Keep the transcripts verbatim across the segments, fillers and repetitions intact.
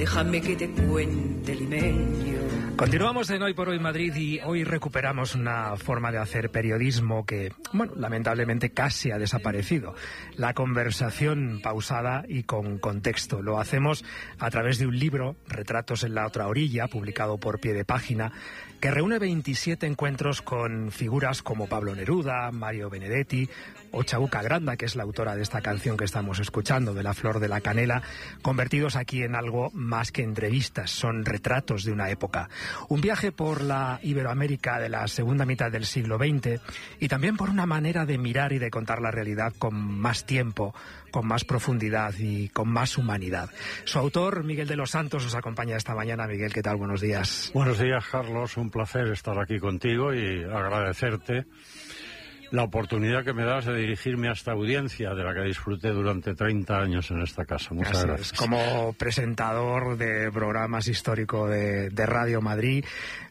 déjame que te cuente limeño. Continuamos en Hoy por Hoy Madrid y hoy recuperamos una forma de hacer periodismo que, bueno, lamentablemente casi ha desaparecido. La conversación pausada y con contexto. Lo hacemos a través de un libro, Retratos en la otra orilla, publicado por Pie de Página, que reúne veintisiete encuentros con figuras como Pablo Neruda, Mario Benedetti o Chabuca Granda, que es la autora de esta canción que estamos escuchando, de La Flor de la Canela, convertidos aquí en algo más que entrevistas, son retratos de una época. Un viaje por la Iberoamérica de la segunda mitad del siglo veinte y también por una manera de mirar y de contar la realidad con más tiempo, con más profundidad y con más humanidad. Su autor, Miguel de los Santos, nos acompaña esta mañana. Miguel, ¿qué tal? Buenos días. Buenos días, Carlos. Un placer estar aquí contigo y agradecerte la oportunidad que me das de dirigirme a esta audiencia de la que disfruté durante treinta años en esta casa. Muchas Así gracias. Es, como presentador de programas histórico de, de Radio Madrid.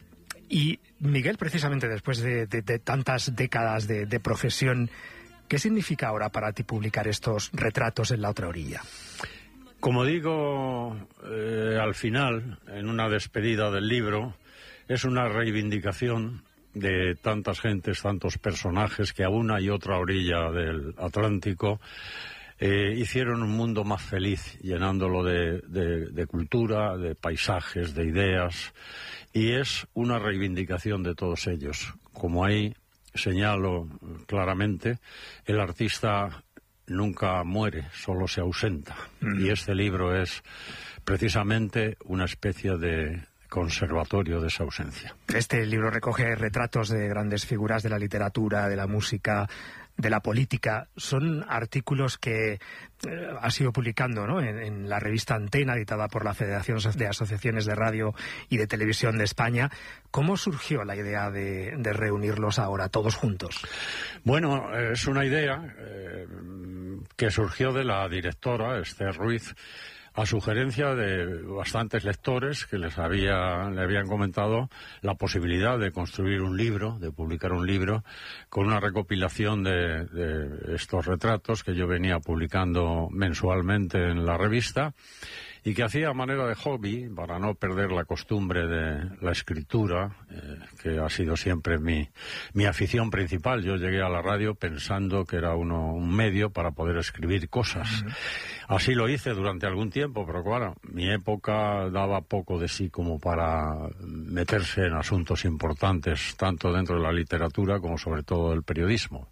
Y Miguel, precisamente después de, de, de tantas décadas de, de profesión, ¿qué significa ahora para ti publicar estos retratos en la otra orilla? Como digo eh, al final, en una despedida del libro, es una reivindicación de tantas gentes, tantos personajes que a una y otra orilla del Atlántico eh, hicieron un mundo más feliz, llenándolo de, de, de cultura, de paisajes, de ideas, y es una reivindicación de todos ellos. Como ahí señalo claramente, el artista nunca muere, solo se ausenta, mm. y este libro es precisamente una especie de conservatorio de esa ausencia. Este libro recoge retratos de grandes figuras de la literatura, de la música, de la política. Son artículos que eh, has ido publicando, ¿no?, en, en la revista Antena, editada por la Federación de Asociaciones de Radio y de Televisión de España. ¿Cómo surgió la idea de, de reunirlos ahora, todos juntos? Bueno, es una idea eh, que surgió de la directora, Esther Ruiz, a sugerencia de bastantes lectores que les había, le habían comentado la posibilidad de construir un libro, de publicar un libro, con una recopilación de, de estos retratos que yo venía publicando mensualmente en la revista, y que hacía a manera de hobby, para no perder la costumbre de la escritura, eh, que ha sido siempre mi, mi afición principal. Yo llegué a la radio pensando que era uno, un medio para poder escribir cosas. Uh-huh. Así lo hice durante algún tiempo, pero claro, mi época daba poco de sí como para meterse en asuntos importantes, tanto dentro de la literatura como sobre todo del periodismo.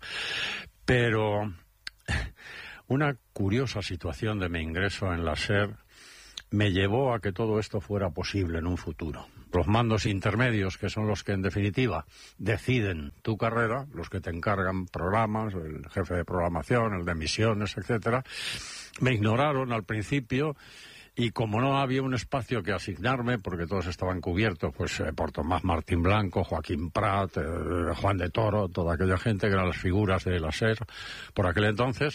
Pero una curiosa situación de mi ingreso en la SER me llevó a que todo esto fuera posible en un futuro. Los mandos intermedios, que son los que en definitiva deciden tu carrera, los que te encargan programas, el jefe de programación, el de emisiones, etcétera, me ignoraron al principio, y como no había un espacio que asignarme, porque todos estaban cubiertos pues eh, por Tomás Martín Blanco, Joaquín Prat, eh, Juan de Toro, toda aquella gente que eran las figuras de la SER por aquel entonces.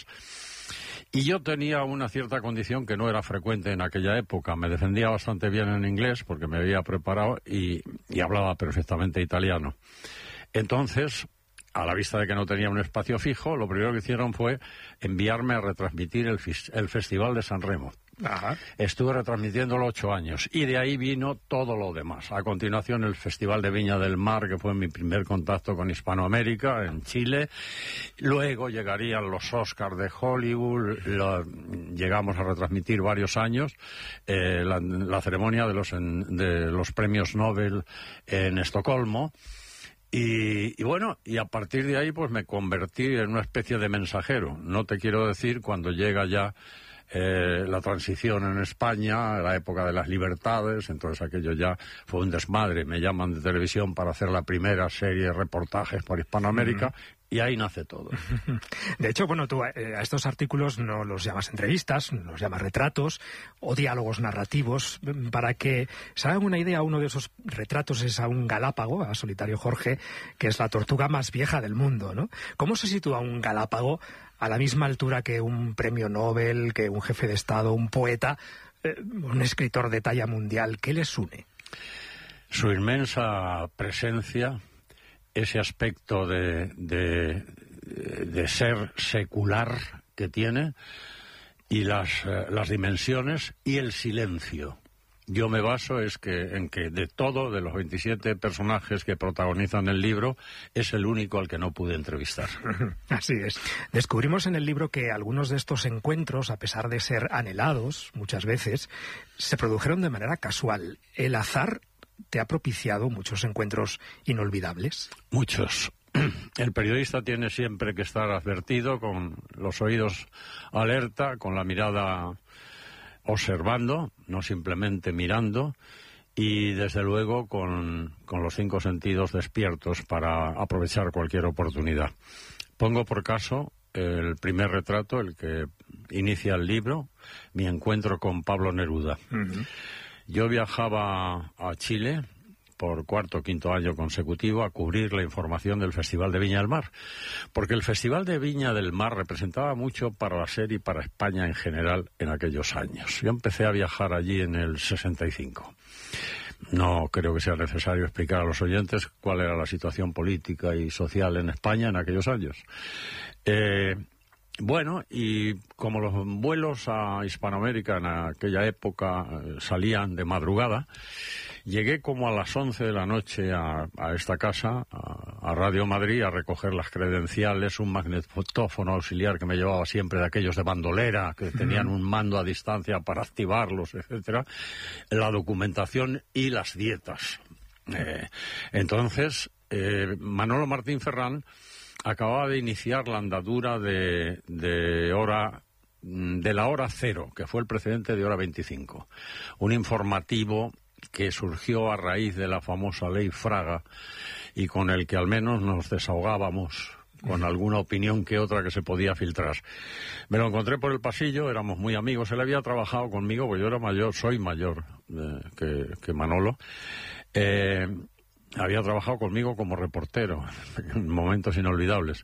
Y yo tenía una cierta condición que no era frecuente en aquella época. Me defendía bastante bien en inglés porque me había preparado y, y hablaba perfectamente italiano. Entonces, a la vista de que no tenía un espacio fijo, lo primero que hicieron fue enviarme a retransmitir el, el Festival de San Remo. Ajá. Estuve retransmitiéndolo ocho años y de ahí vino todo lo demás. A continuación el Festival de Viña del Mar, que fue mi primer contacto con Hispanoamérica en Chile. Luego llegarían los Oscars de Hollywood. Lo, llegamos a retransmitir varios años eh, la, la ceremonia de los, en, de los premios Nobel en Estocolmo. Y, y bueno, y a partir de ahí pues me convertí en una especie de mensajero. No te quiero decir cuando llega ya Eh, la transición en España, la época de las libertades, entonces aquello ya fue un desmadre. Me llaman de televisión para hacer la primera serie de reportajes por Hispanoamérica, uh-huh. y ahí nace todo. De hecho, bueno, tú eh, a estos artículos no los llamas entrevistas, los llamas retratos o diálogos narrativos. Para que se hagan una idea, uno de esos retratos es a un galápago, a Solitario Jorge, que es la tortuga más vieja del mundo, ¿no? ¿Cómo se sitúa un galápago a la misma altura que un premio Nobel, que un jefe de Estado, un poeta, eh, un escritor de talla mundial? ¿Qué les une? Su inmensa presencia, ese aspecto de, de, de ser secular que tiene, y las, eh, las dimensiones y el silencio. yo me baso es que en que de todo, de los veintisiete personajes que protagonizan el libro, es el único al que no pude entrevistar. Así es. Descubrimos en el libro que algunos de estos encuentros, a pesar de ser anhelados muchas veces, se produjeron de manera casual. ¿El azar te ha propiciado muchos encuentros inolvidables? Muchos. El periodista tiene siempre que estar advertido, con los oídos alerta, con la mirada observando, no simplemente mirando, y desde luego con, con los cinco sentidos despiertos para aprovechar cualquier oportunidad. Pongo por caso el primer retrato, el que inicia el libro, mi encuentro con Pablo Neruda. Uh-huh. Yo viajaba a Chile por cuarto o quinto año consecutivo a cubrir la información del Festival de Viña del Mar, porque el Festival de Viña del Mar representaba mucho para la serie y para España en general en aquellos años. Yo empecé a viajar allí en el sesenta y cinco. No creo que sea necesario explicar a los oyentes cuál era la situación política y social en España en aquellos años. Eh, Bueno, y como los vuelos a Hispanoamérica en aquella época eh, salían de madrugada, llegué como a las once de la noche a, a esta casa, a, a Radio Madrid, a recoger las credenciales, un magnetófono auxiliar que me llevaba siempre de aquellos de bandolera, que tenían un mando a distancia para activarlos, etcétera, la documentación y las dietas. Eh, entonces, eh, Manolo Martín Ferrán acababa de iniciar la andadura de, de hora de la hora cero, que fue el precedente de hora veinticinco. Un informativo que surgió a raíz de la famosa ley Fraga y con el que al menos nos desahogábamos con alguna opinión que otra que se podía filtrar. Me lo encontré por el pasillo, éramos muy amigos. Él había trabajado conmigo, porque yo era mayor, soy mayor eh, que, que Manolo. Eh... Había trabajado conmigo como reportero en momentos inolvidables.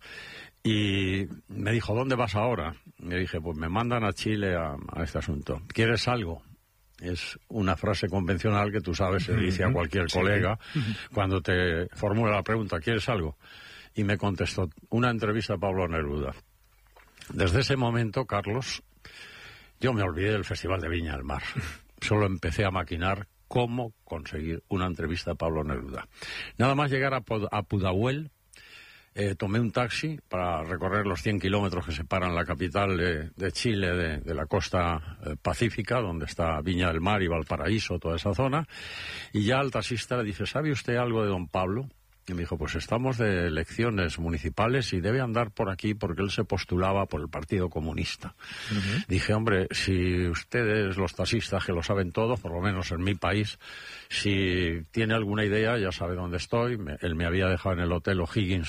Y me dijo, ¿dónde vas ahora? Me dije, pues me mandan a Chile a, a este asunto. ¿Quieres algo? Es una frase convencional que tú sabes, se dice a cualquier sí. colega cuando te formula la pregunta, ¿quieres algo? Y me contestó, una entrevista a Pablo Neruda. Desde ese momento, Carlos, yo me olvidé del Festival de Viña del Mar. Solo empecé a maquinar cómo conseguir una entrevista a Pablo Neruda. Nada más llegar a, Pod- a Pudahuel, eh, tomé un taxi para recorrer los cien kilómetros que separan la capital de, de Chile de, de la costa eh, pacífica, donde está Viña del Mar y Valparaíso, toda esa zona, y ya al taxista le dije, ¿sabe usted algo de don Pablo? Y me dijo, pues estamos de elecciones municipales y debe andar por aquí porque él se postulaba por el Partido Comunista. Uh-huh. Dije, hombre, si ustedes, los taxistas, que lo saben todo, por lo menos en mi país, si tiene alguna idea, ya sabe dónde estoy. Me, él me había dejado en el Hotel O'Higgins